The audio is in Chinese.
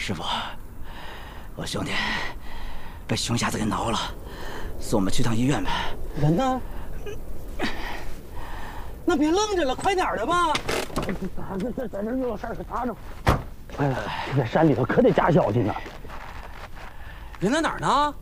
师傅，我兄弟被熊瞎子给挠了，送我们去趟医院吧。 人呢？那别愣着了，快点的吧！在这有事儿，可咋整？哎呀，这山里头可得加小心呐。人在哪儿呢？